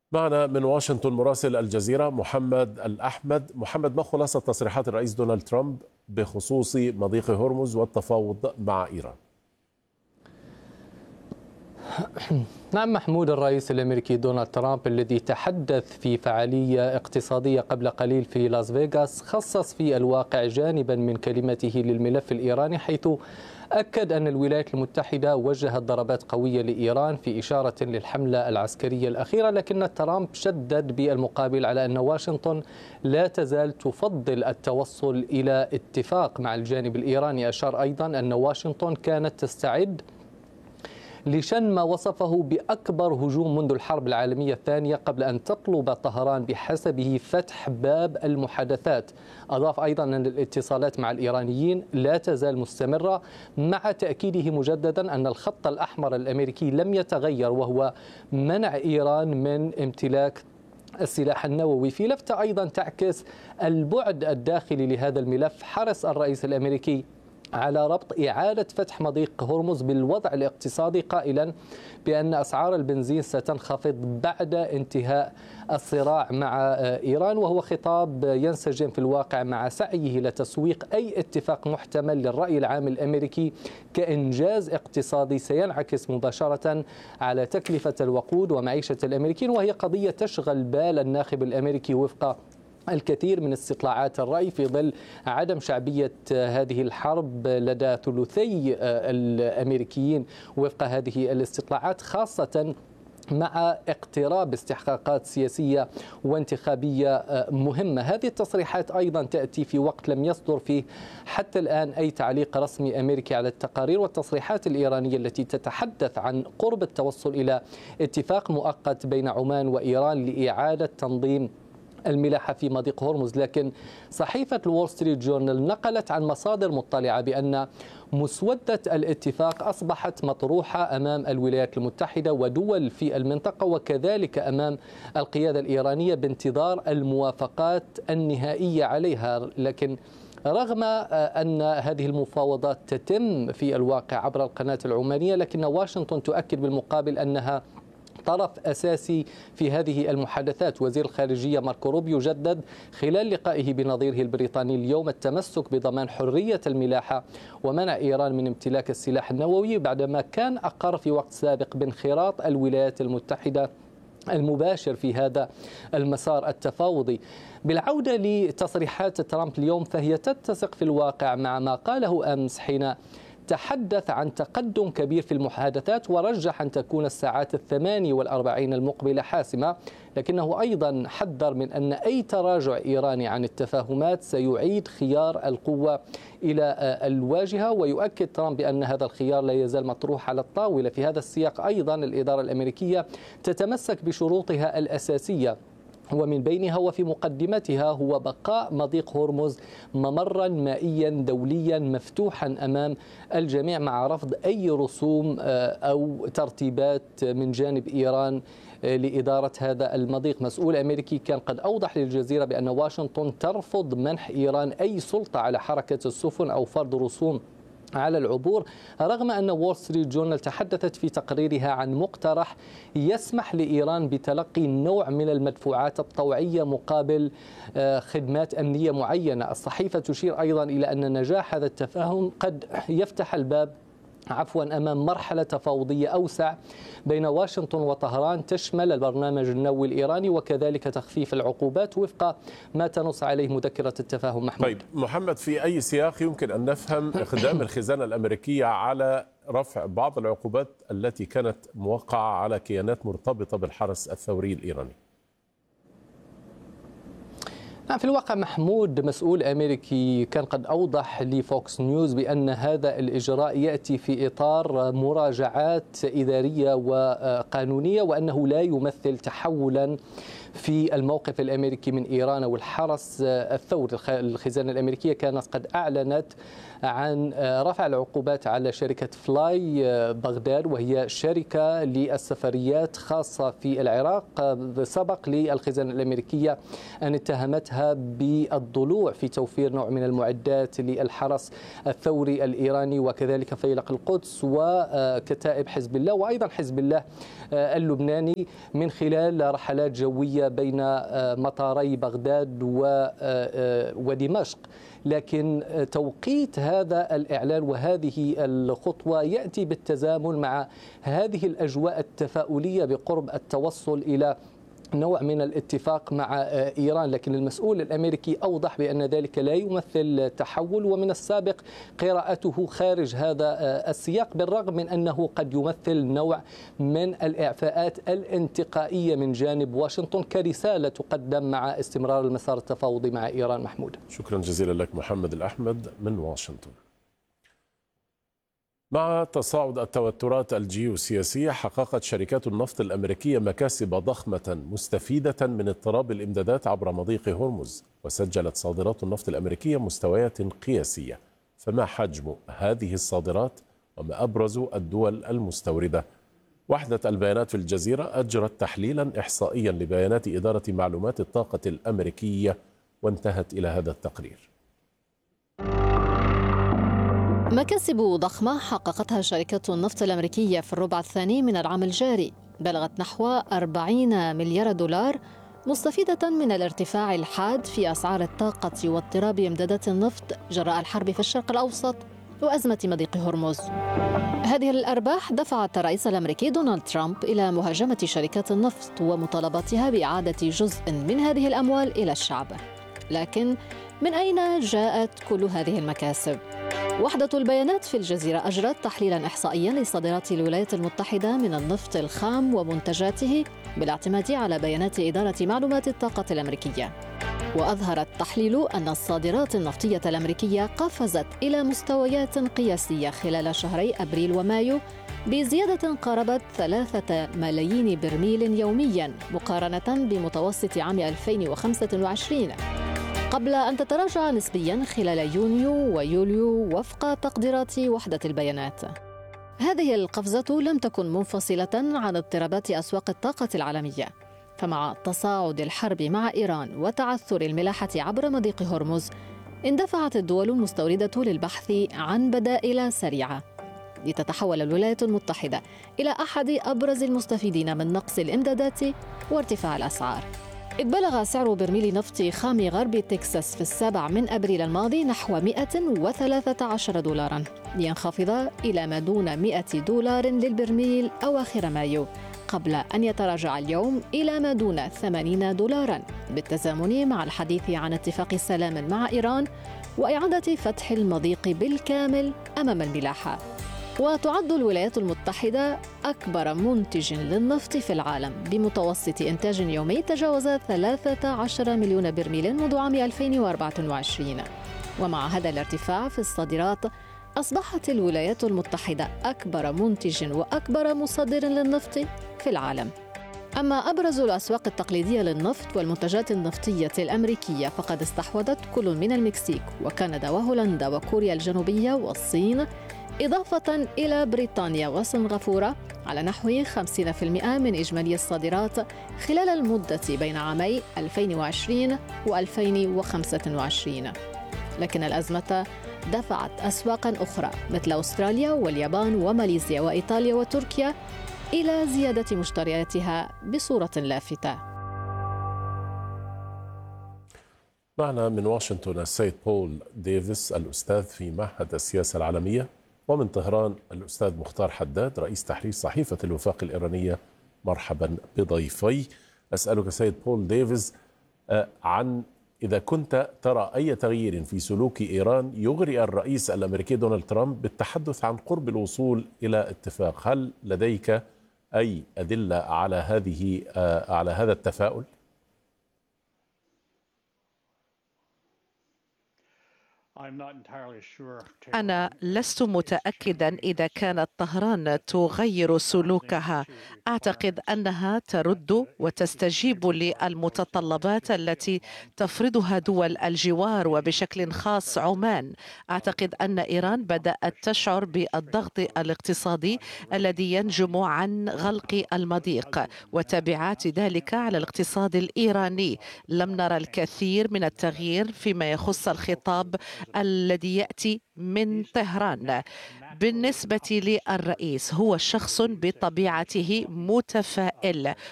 معنا من واشنطن مراسل الجزيرة محمد الأحمد. محمد، ما خلاصة تصريحات الرئيس دونالد ترامب بخصوص مضيق هرمز والتفاوض مع إيران؟ نعم محمود، الرئيس الأمريكي دونالد ترامب الذي تحدث في فعالية اقتصادية قبل قليل في لاس فيغاس خصص في الواقع جانبا من كلمته للملف الإيراني، حيث أكد أن الولايات المتحدة وجهت ضربات قوية لإيران في إشارة للحملة العسكرية الأخيرة، لكن ترامب شدد بالمقابل على أن واشنطن لا تزال تفضل التوصل إلى اتفاق مع الجانب الإيراني. أشار أيضا أن واشنطن كانت تستعد لشن ما وصفه بأكبر هجوم منذ الحرب العالمية الثانية قبل أن تطلب طهران بحسبه فتح باب المحادثات. أضاف أيضا أن الاتصالات مع الإيرانيين لا تزال مستمرة، مع تأكيده مجددا أن الخط الأحمر الأمريكي لم يتغير، وهو منع إيران من امتلاك السلاح النووي. في لفتة أيضا تعكس البعد الداخلي لهذا الملف، حرص الرئيس الأمريكي على ربط إعادة فتح مضيق هرمز بالوضع الاقتصادي، قائلا بأن أسعار البنزين ستنخفض بعد انتهاء الصراع مع إيران، وهو خطاب ينسجم في الواقع مع سعيه لتسويق أي اتفاق محتمل للرأي العام الأمريكي كإنجاز اقتصادي سينعكس مباشرة على تكلفة الوقود ومعيشة الأمريكيين، وهي قضية تشغل بال الناخب الأمريكي وفق الكثير من استطلاعات الرأي في ظل عدم شعبية هذه الحرب لدى ثلثي الأمريكيين وفق هذه الاستطلاعات، خاصة مع اقتراب استحقاقات سياسية وانتخابية مهمة. هذه التصريحات أيضا تأتي في وقت لم يصدر فيه حتى الآن أي تعليق رسمي أمريكي على التقارير والتصريحات الإيرانية التي تتحدث عن قرب التوصل إلى اتفاق مؤقت بين عمان وإيران لإعادة تنظيم الملاحة في مضيق هرمز. لكن صحيفة الول ستريت جورنال نقلت عن مصادر مطلعة بأن مسودة الاتفاق أصبحت مطروحة أمام الولايات المتحدة ودول في المنطقة، وكذلك أمام القيادة الإيرانية بانتظار الموافقات النهائية عليها. لكن رغم أن هذه المفاوضات تتم في الواقع عبر القناة العمانية، لكن واشنطن تؤكد بالمقابل أنها طرف أساسي في هذه المحادثات. وزير الخارجية ماركو روبيو جدد خلال لقائه بنظيره البريطاني اليوم التمسك بضمان حرية الملاحة ومنع إيران من امتلاك السلاح النووي، بعدما كان أقر في وقت سابق بانخراط الولايات المتحدة المباشر في هذا المسار التفاوضي. بالعودة لتصريحات ترامب اليوم، فهي تتسق في الواقع مع ما قاله أمس حين تحدث عن تقدم كبير في المحادثات، ورجح أن تكون الساعات 48 المقبلة حاسمة، لكنه أيضا حذر من أن أي تراجع إيراني عن التفاهمات سيعيد خيار القوة إلى الواجهة. ويؤكد ترامب بأن هذا الخيار لا يزال مطروح على الطاولة. في هذا السياق أيضا الإدارة الأمريكية تتمسك بشروطها الأساسية، ومن بينها وفي مقدمتها هو بقاء مضيق هرمز ممرا مائيا دوليا مفتوحا أمام الجميع، مع رفض أي رسوم أو ترتيبات من جانب إيران لإدارة هذا المضيق. مسؤول أمريكي كان قد أوضح للجزيرة بأن واشنطن ترفض منح إيران أي سلطة على حركة السفن أو فرض رسوم على العبور، رغم أن وول ستريت جورنال تحدثت في تقريرها عن مقترح يسمح لإيران بتلقي نوع من المدفوعات الطوعية مقابل خدمات أمنية معينة. الصحيفة تشير أيضا إلى أن نجاح هذا التفاهم قد يفتح الباب أمام مرحلة تفاوضية أوسع بين واشنطن وطهران تشمل البرنامج النووي الإيراني وكذلك تخفيف العقوبات وفق ما تنص عليه مذكرة التفاهم. محمود. طيب محمد، في أي سياق يمكن أن نفهم إقدام الخزانة الأمريكية على رفع بعض العقوبات التي كانت موقعة على كيانات مرتبطة بالحرس الثوري الإيراني؟ في الواقع محمود، مسؤول أمريكي كان قد أوضح لفوكس نيوز بأن هذا الإجراء يأتي في إطار مراجعات إدارية وقانونية، وأنه لا يمثل تحولا في الموقف الأمريكي من إيران والحرس الثوري. الخزانة الأمريكية كانت قد أعلنت عن رفع العقوبات على شركة فلاي بغداد، وهي شركة للسفريات خاصة في العراق. سبق للخزانة الأمريكية أن اتهمتها تهددتها بالضلوع في توفير نوع من المعدات للحرس الثوري الإيراني وكذلك فيلق القدس وكتائب حزب الله وأيضا حزب الله اللبناني من خلال رحلات جوية بين مطاري بغداد ودمشق. لكن توقيت هذا الإعلان وهذه الخطوة يأتي بالتزامن مع هذه الأجواء التفاؤلية بقرب التوصل إلى نوع من الاتفاق مع إيران. لكن المسؤول الأمريكي أوضح بأن ذلك لا يمثل تحول، ومن السابق قراءته خارج هذا السياق، بالرغم من أنه قد يمثل نوع من الإعفاءات الانتقائية من جانب واشنطن كرسالة تقدم مع استمرار المسار التفاوضي مع إيران. محمود، شكرا جزيلا لك محمد الأحمد من واشنطن. مع تصاعد التوترات الجيوسياسية حققت شركات النفط الأمريكية مكاسب ضخمة مستفيدة من اضطراب الإمدادات عبر مضيق هرمز، وسجلت صادرات النفط الأمريكية مستويات قياسية. فما حجم هذه الصادرات وما أبرز الدول المستوردة؟ وحدة البيانات في الجزيرة أجرت تحليلا إحصائيا لبيانات إدارة معلومات الطاقة الأمريكية وانتهت إلى هذا التقرير. مكاسب ضخمة حققتها شركات النفط الأمريكية في الربع الثاني من العام الجاري بلغت نحو 40 مليار دولار، مستفيدة من الارتفاع الحاد في أسعار الطاقة واضطراب إمدادات النفط جراء الحرب في الشرق الأوسط وأزمة مضيق هرمز. هذه الأرباح دفعت الرئيس الأمريكي دونالد ترامب إلى مهاجمة شركات النفط ومطالبتها بإعادة جزء من هذه الأموال إلى الشعب. لكن من أين جاءت كل هذه المكاسب؟ وحدة البيانات في الجزيرة أجرت تحليلاً إحصائياً لصادرات الولايات المتحدة من النفط الخام ومنتجاته بالاعتماد على بيانات إدارة معلومات الطاقة الأمريكية. وأظهر التحليل أن الصادرات النفطية الأمريكية قفزت إلى مستويات قياسية خلال شهري أبريل ومايو بزيادة قاربت 3 ملايين برميل يومياً مقارنة بمتوسط عام 2025، قبل أن تتراجع نسبياً خلال يونيو ويوليو وفق تقديرات وحدة البيانات. هذه القفزة لم تكن منفصلة عن اضطرابات أسواق الطاقة العالمية، فمع تصاعد الحرب مع إيران وتعثر الملاحة عبر مضيق هرمز اندفعت الدول المستوردة للبحث عن بدائل سريعة، لتتحول الولايات المتحدة إلى أحد أبرز المستفيدين من نقص الإمدادات وارتفاع الأسعار. إذ بلغ سعر برميل نفط خام غرب تكساس في 7 أبريل الماضي نحو 113 دولارا، لينخفض إلى ما دون 100 دولار للبرميل أواخر مايو، قبل أن يتراجع اليوم إلى ما دون 80 دولارا، بالتزامن مع الحديث عن اتفاق سلام مع إيران وإعادة فتح المضيق بالكامل أمام الملاحة. وتعد الولايات المتحدة أكبر منتج للنفط في العالم بمتوسط إنتاج يومي تجاوز 13 مليون برميل منذ عام 2024. ومع هذا الارتفاع في الصادرات أصبحت الولايات المتحدة أكبر منتج وأكبر مصدر للنفط في العالم. أما أبرز الأسواق التقليدية للنفط والمنتجات النفطية الأمريكية فقد استحوذت كل من المكسيك وكندا وهولندا وكوريا الجنوبية والصين، إضافة إلى بريطانيا وسنغافورة، على نحو 50% من إجمالي الصادرات خلال المدة بين عامي 2020 و2025. لكن الأزمة دفعت أسواقاً أخرى مثل أستراليا واليابان وماليزيا وإيطاليا وتركيا إلى زيادة مشترياتها بصورة لافتة. معنا من واشنطن السيد بول ديفيس الأستاذ في معهد السياسة العالمية، ومن طهران الأستاذ مختار حداد رئيس تحرير صحيفة الوفاق الإيرانية. مرحبا بضيفي. أسألك سيد بول ديفيس عن إذا كنت ترى أي تغيير في سلوك إيران يغري الرئيس الأمريكي دونالد ترامب بالتحدث عن قرب الوصول إلى اتفاق. هل لديك أي أدلة على هذا التفاؤل؟ أنا لست متأكدا إذا كانت طهران تغير سلوكها. أعتقد أنها ترد وتستجيب للمتطلبات التي تفرضها دول الجوار وبشكل خاص عمان. أعتقد أن إيران بدأت تشعر بالضغط الاقتصادي الذي ينجم عن غلق المضيق وتبعات ذلك على الاقتصاد الإيراني. لم نرى الكثير من التغيير فيما يخص الخطاب الذي يأتي من طهران. بالنسبة للرئيس، هو شخص بطبيعته متفائل